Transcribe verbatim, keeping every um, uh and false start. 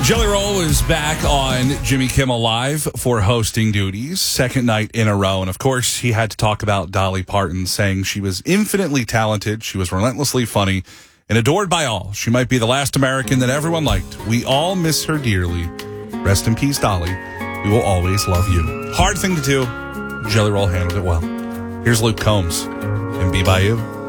Jelly Roll is back on Jimmy Kimmel Live for hosting duties, second night in a row. And, of course, he had to talk about Dolly Parton, saying she was infinitely talented, she was relentlessly funny, and adored by all. She might be the last American that everyone liked. We all miss her dearly. Rest in peace, Dolly. We will always love you. Hard thing to do. Jelly Roll handled it well. Here's Luke Combs and Be By You.